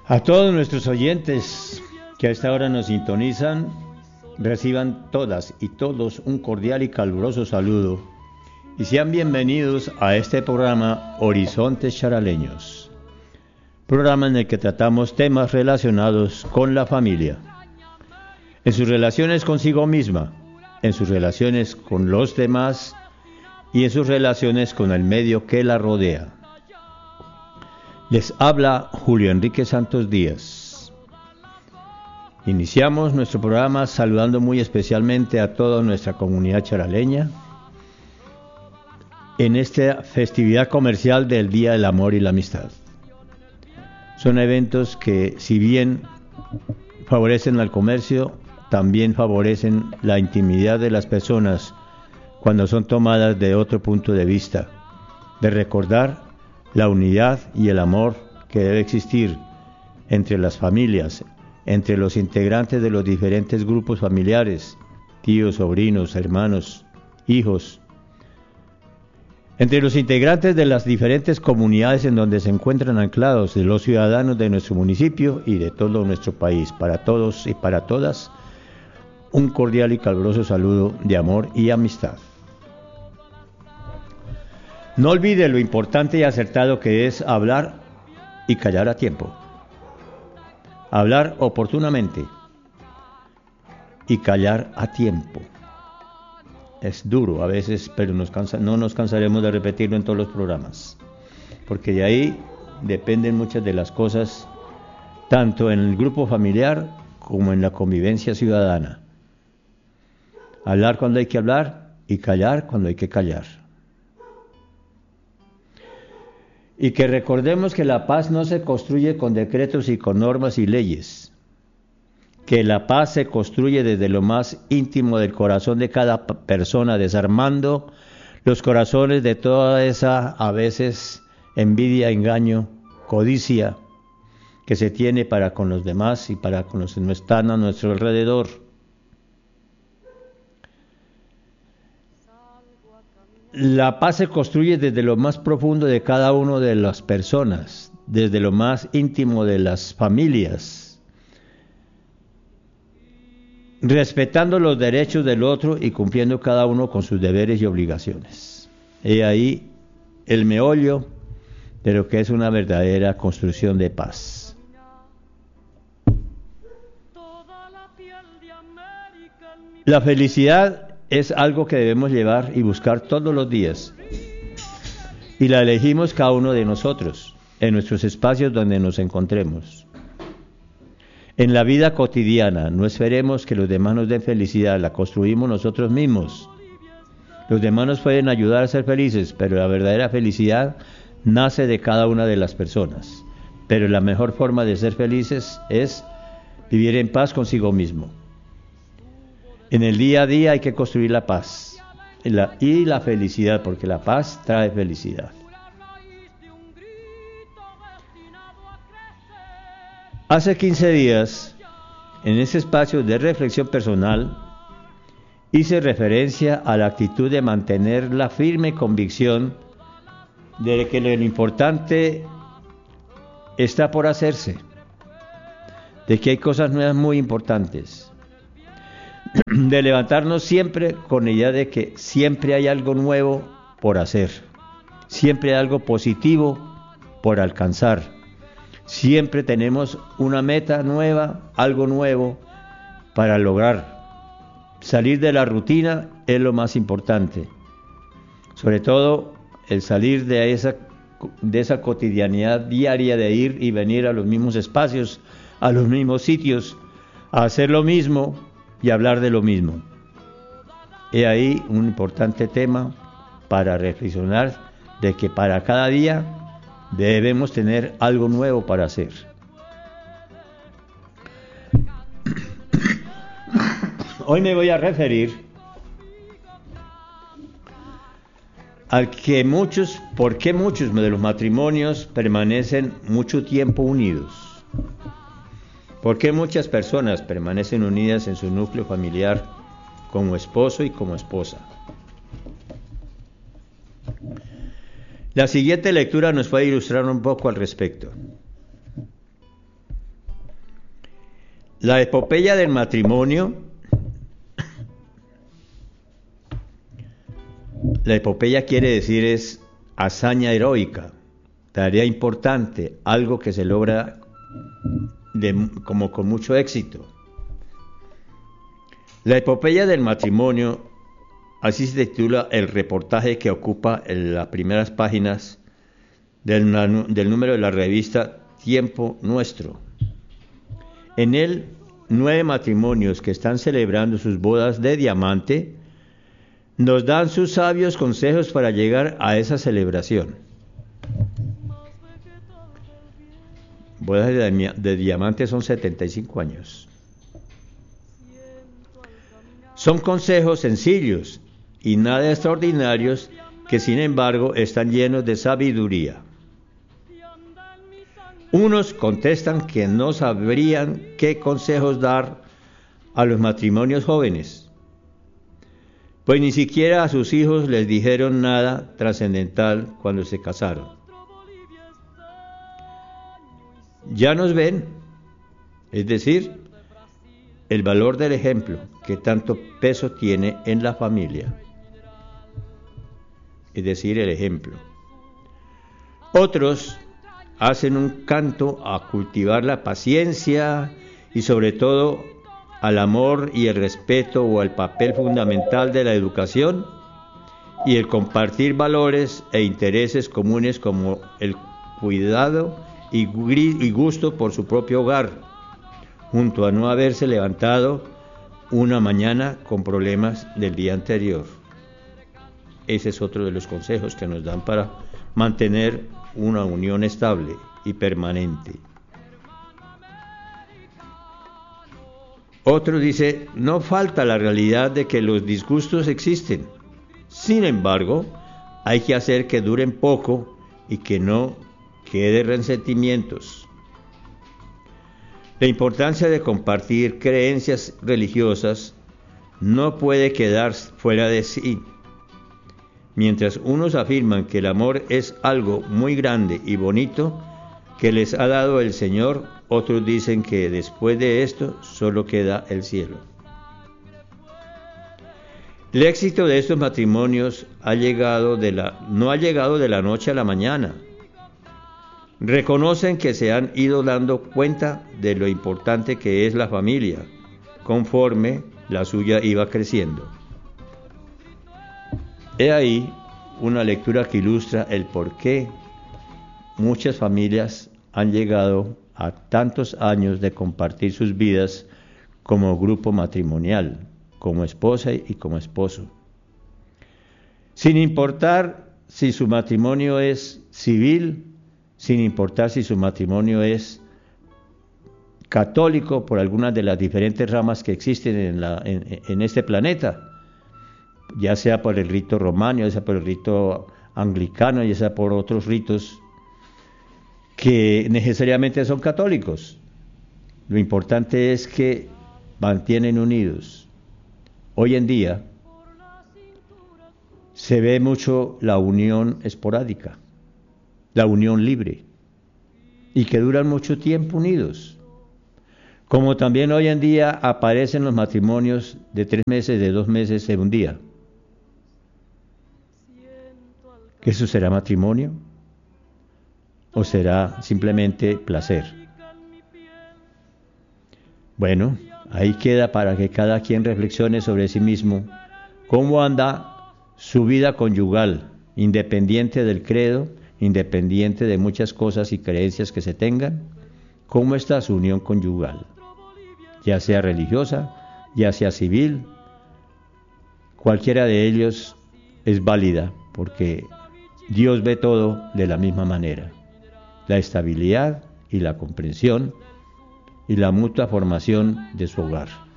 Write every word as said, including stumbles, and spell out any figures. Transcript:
A todos nuestros oyentes que a esta hora nos sintonizan, reciban todas y todos un cordial y caluroso saludo y sean bienvenidos a este programa Horizontes Charaleños, programa en el que tratamos temas relacionados con la familia, en sus relaciones consigo misma, en sus relaciones con los demás y en sus relaciones con el medio que la rodea. Les habla Julio Enrique Santos Díaz. Iniciamos nuestro programa saludando muy especialmente a toda nuestra comunidad charaleña en esta festividad comercial del Día del Amor y la Amistad. Son eventos que, si bien favorecen al comercio, también favorecen la intimidad de las personas cuando son tomadas de otro punto de vista, de recordar la unidad y el amor que debe existir entre las familias, entre los integrantes de los diferentes grupos familiares, tíos, sobrinos, hermanos, hijos, entre los integrantes de las diferentes comunidades en donde se encuentran anclados de los ciudadanos de nuestro municipio y de todo nuestro país. Para todos y para todas, un cordial y caluroso saludo de amor y amistad. No olvide lo importante y acertado que es hablar y callar a tiempo. Hablar oportunamente y callar a tiempo. Es duro a veces, pero nos cansa, no nos cansaremos de repetirlo en todos los programas, porque de ahí dependen muchas de las cosas, tanto en el grupo familiar como en la convivencia ciudadana. Hablar cuando hay que hablar y callar cuando hay que callar. Y que recordemos que la paz no se construye con decretos y con normas y leyes, que la paz se construye desde lo más íntimo del corazón de cada persona, desarmando los corazones de toda esa, a veces, envidia, engaño, codicia que se tiene para con los demás y para con los que no están a nuestro alrededor. La paz se construye desde lo más profundo de cada una de las personas, desde lo más íntimo de las familias, respetando los derechos del otro y cumpliendo cada uno con sus deberes y obligaciones. He ahí el meollo de lo que es una verdadera construcción de paz. La felicidad es algo que debemos llevar y buscar todos los días, y la elegimos cada uno de nosotros, en nuestros espacios donde nos encontremos. En la vida cotidiana, no esperemos que los demás nos den felicidad, la construimos nosotros mismos. Los demás nos pueden ayudar a ser felices, pero la verdadera felicidad nace de cada una de las personas. Pero la mejor forma de ser felices es vivir en paz consigo mismo. En el día a día hay que construir la paz y la, y la felicidad, porque la paz trae felicidad. Hace quince días, en ese espacio de reflexión personal, hice referencia a la actitud de mantener la firme convicción de que lo importante está por hacerse, de que hay cosas nuevas muy importantes, de levantarnos siempre con la idea de que siempre hay algo nuevo por hacer, siempre hay algo positivo por alcanzar, siempre tenemos una meta nueva, algo nuevo para lograr. Salir de la rutina es lo más importante, sobre todo el salir de esa, de esa cotidianidad diaria de ir y venir a los mismos espacios, a los mismos sitios, a hacer lo mismo y hablar de lo mismo. He ahí un importante tema para reflexionar de que para cada día debemos tener algo nuevo para hacer. Hoy me voy a referir al que muchos, ¿por qué muchos de los matrimonios permanecen mucho tiempo unidos? ¿Por qué muchas personas permanecen unidas en su núcleo familiar como esposo y como esposa? La siguiente lectura nos puede ilustrar un poco al respecto. La epopeya del matrimonio, la epopeya quiere decir es hazaña heroica, tarea importante, algo que se logra de, como con mucho éxito. La epopeya del matrimonio, así se titula el reportaje que ocupa en las primeras páginas del, del número de la revista Tiempo Nuestro. En él, nueve matrimonios que están celebrando sus bodas de diamante nos dan sus sabios consejos para llegar a esa celebración. Bodas de, de diamante son setenta y cinco años. Son consejos sencillos y nada extraordinarios que sin embargo están llenos de sabiduría. Unos contestan que no sabrían qué consejos dar a los matrimonios jóvenes, pues ni siquiera a sus hijos les dijeron nada trascendental cuando se casaron. Ya nos ven, es decir, el valor del ejemplo que tanto peso tiene en la familia, es decir, el ejemplo. Otros hacen un canto a cultivar la paciencia y sobre todo al amor y el respeto o al papel fundamental de la educación y el compartir valores e intereses comunes como el cuidado y gusto por su propio hogar, junto a no haberse levantado una mañana con problemas del día anterior. Ese es otro de los consejos que nos dan para mantener una unión estable y permanente. Otro dice, no falta la realidad de que los disgustos existen. Sin embargo, hay que hacer que duren poco y que no quede resentimientos. La importancia de compartir creencias religiosas no puede quedar fuera de sí. Mientras unos afirman que el amor es algo muy grande y bonito que les ha dado el Señor, otros dicen que después de esto solo queda el cielo. El éxito de estos matrimonios ha llegado de la, no ha llegado de la noche a la mañana. Reconocen que se han ido dando cuenta de lo importante que es la familia, conforme la suya iba creciendo. He ahí una lectura que ilustra el por qué muchas familias han llegado a tantos años de compartir sus vidas como grupo matrimonial, como esposa y como esposo. Sin importar si su matrimonio es civil, sin importar si su matrimonio es católico por algunas de las diferentes ramas que existen en, la, en, en este planeta, ya sea por el rito romano, ya sea por el rito anglicano, ya sea por otros ritos que necesariamente son católicos. Lo importante es que mantienen unidos. Hoy en día se ve mucho la unión esporádica, la unión libre, y que duran mucho tiempo unidos. Como también hoy en día aparecen los matrimonios de tres meses, de dos meses, de un día. ¿Que eso será matrimonio? ¿O será simplemente placer? Bueno, ahí queda para que cada quien reflexione sobre sí mismo cómo anda su vida conyugal, independiente del credo, independiente de muchas cosas y creencias que se tengan, cómo está su unión conyugal, ya sea religiosa, ya sea civil, cualquiera de ellos es válida, porque Dios ve todo de la misma manera. La estabilidad y la comprensión y la mutua formación de su hogar.